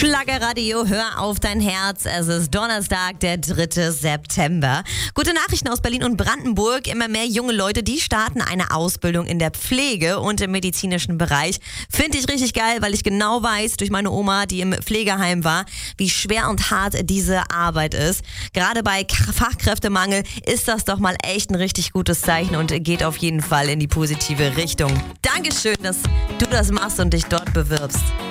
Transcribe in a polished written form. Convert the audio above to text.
Schlagerradio, hör auf dein Herz. Es ist Donnerstag, der 3. September. Gute Nachrichten aus Berlin und Brandenburg. Immer mehr junge Leute, die starten eine Ausbildung in der Pflege und im medizinischen Bereich. Finde ich richtig geil, weil ich genau weiß, durch meine Oma, die im Pflegeheim war, wie schwer und hart diese Arbeit ist. Gerade bei Fachkräftemangel ist das doch mal echt ein richtig gutes Zeichen und geht auf jeden Fall in die positive Richtung. Dankeschön, dass du das machst und dich dort bewirbst.